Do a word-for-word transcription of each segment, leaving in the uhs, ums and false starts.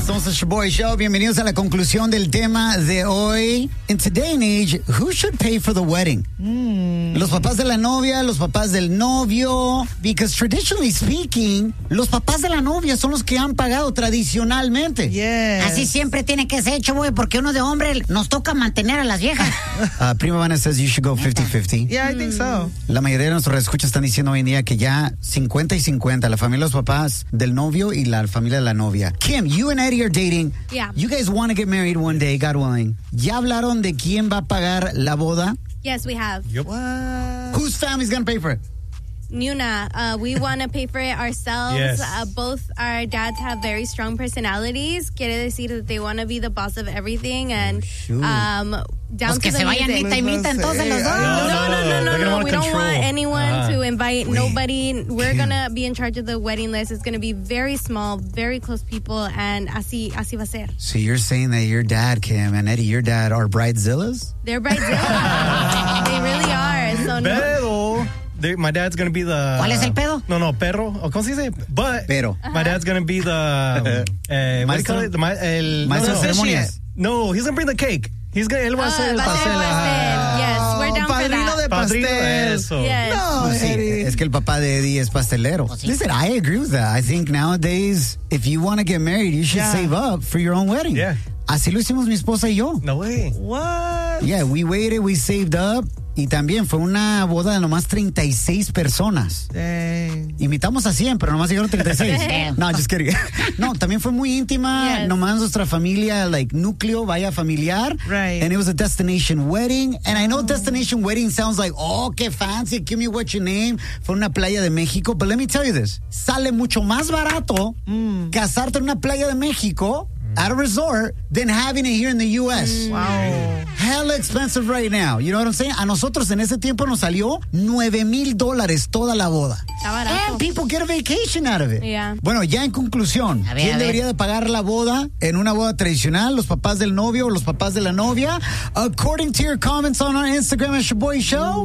Somos el Shaboy Show. Bienvenidos a la conclusión del tema de hoy. In today and age, who should pay for the wedding? Mm. Los papás de la novia, los papás del novio. Because traditionally speaking, los papás de la novia son los que han pagado tradicionalmente. Yes. Así siempre tiene que ser, Shaboy, porque uno de hombre nos toca mantener a las viejas. Uh, Prima Vanna says you should go fifty-fifty. Yeah, I think so. La mayoría de nuestros escuchas están diciendo hoy en día que ya cincuenta y cincuenta, la familia de los papás del novio y la familia de la novia. Kim, you and Eddie are dating. Yeah. You guys want to get married one day, God willing. ¿Ya hablaron de quién va a pagar la boda? Yes, we have. Yep. What? Whose family's going to pay for it? Nuna, uh, we want to pay for it ourselves. Yes. Uh, both our dads have very strong personalities. Quiere decir that they want to be the boss of everything and shoot. um, down Pues to que the se vayan music. mitad y mitad entonces los dos. No, no, no, no, no, They're gonna no. want We don't control. want anyone Uh-huh. to invite Wait. nobody. We're Kim. gonna be in charge of the wedding list. It's gonna be very small, very close people, and así, así va a ser. So you're saying that your dad, Kim, and Eddie, your dad are bridezillas? They're bridezillas. They really are. So no. Pero, they- my dad's gonna be the. ¿Cuál es el pedo? No, no, perro. ¿O ¿Cómo se dice? But. Pero. My dad's gonna be the. eh, what do you call Maestro. it? The, ma- el, Maestro no, de no. ceremonias. No, he's gonna bring the cake. He's gonna. Él va a Ah, hacer el va a ser pastel. el pastel. Ah. Yes, we're down for Padrino that. de Padrino pastel. eso. Yes. No, Pues sí, Eddie. es que el papá de Eddie es pastelero. Pues sí. Listen, I agree with that. I think nowadays, if you want to get married, you should Yeah. save up for your own wedding. Yeah. Así lo hicimos mi esposa y yo. No way. What? Yeah, we waited, we saved up. Y también fue una boda de nomás treinta y seis personas. Dang. Invitamos a cien, pero nomás llegaron treinta y seis. Damn. No, just kidding. No, también fue muy íntima. Yes. Nomás nuestra familia, like, núcleo, vaya familiar. Right. And it was a destination wedding. And I know destination wedding sounds like, oh, qué fancy, give me what your name. Fue una playa de México. But let me tell you this. Sale mucho más barato Mm. casarte en una playa de México at a resort than having it here in the U S. Wow. Hella expensive right now. You know what I'm saying? A nosotros en ese tiempo nos salió nueve mil dólares toda la boda. Está barato. And people get a vacation out of it. Yeah. Bueno, ya en conclusión, A ver, ¿quién a ver. debería de pagar la boda en una boda tradicional? ¿Los papás del novio o los papás de la novia? According to your comments on our Instagram at Shaboy Show,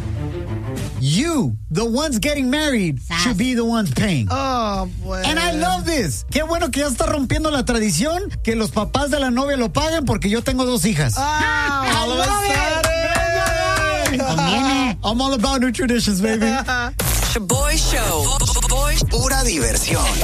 you, the ones getting married, Sas. should be the ones paying. Oh, pues. And I love this. Qué bueno que ya está rompiendo la tradición que los papás de la novia lo paguen porque yo tengo dos hijas. Ah, I all of a love it. Conviene. I'm all about new traditions, baby. Shaboy Show. Pura diversión.